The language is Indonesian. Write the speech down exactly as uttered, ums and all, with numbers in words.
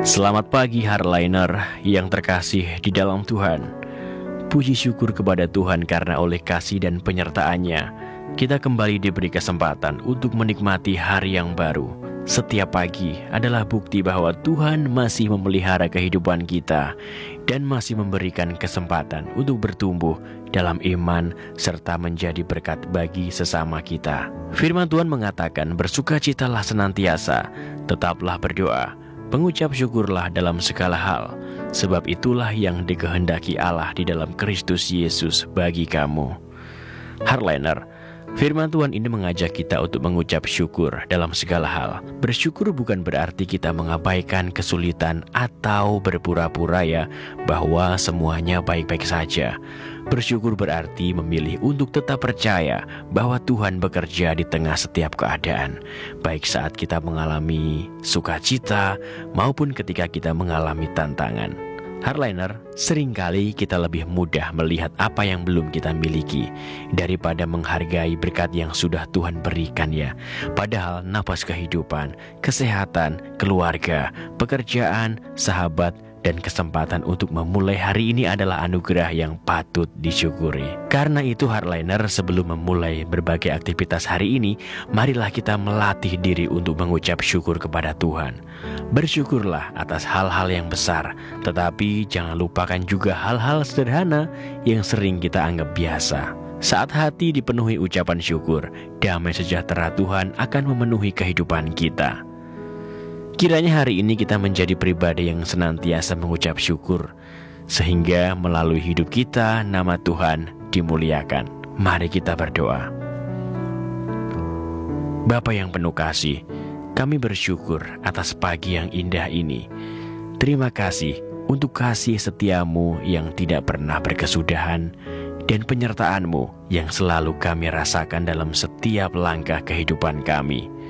Selamat pagi hardliner yang terkasih di dalam Tuhan. Puji syukur kepada Tuhan karena oleh kasih dan penyertaan-Nya kita kembali diberi kesempatan untuk menikmati hari yang baru. Setiap pagi adalah bukti bahwa Tuhan masih memelihara kehidupan kita dan masih memberikan kesempatan untuk bertumbuh dalam iman serta menjadi berkat bagi sesama kita. Firman Tuhan mengatakan, bersukacitalah senantiasa, tetaplah berdoa, pengucap syukurlah dalam segala hal, sebab itulah yang dikehendaki Allah di dalam Kristus Yesus bagi kamu. Hardliner, firman Tuhan ini mengajak kita untuk mengucap syukur dalam segala hal. Bersyukur bukan berarti kita mengabaikan kesulitan atau berpura-pura ya bahwa semuanya baik-baik saja. Bersyukur berarti memilih untuk tetap percaya bahwa Tuhan bekerja di tengah setiap keadaan, baik saat kita mengalami sukacita maupun ketika kita mengalami tantangan. Hardliner, seringkali kita lebih mudah melihat apa yang belum kita miliki daripada menghargai berkat yang sudah Tuhan berikan ya. Padahal napas kehidupan, kesehatan, keluarga, pekerjaan, sahabat, dan kesempatan untuk memulai hari ini adalah anugerah yang patut disyukuri. Karena itu hardliner, sebelum memulai berbagai aktivitas hari ini, marilah kita melatih diri untuk mengucap syukur kepada Tuhan. Bersyukurlah atas hal-hal yang besar, tetapi jangan lupakan juga hal-hal sederhana yang sering kita anggap biasa. Saat hati dipenuhi ucapan syukur, damai sejahtera Tuhan akan memenuhi kehidupan kita. Kiranya hari ini kita menjadi pribadi yang senantiasa mengucap syukur, sehingga melalui hidup kita nama Tuhan dimuliakan. Mari kita berdoa. Bapa yang penuh kasih, kami bersyukur atas pagi yang indah ini. Terima kasih untuk kasih setiamu yang tidak pernah berkesudahan dan penyertaan-Mu yang selalu kami rasakan dalam setiap langkah kehidupan kami.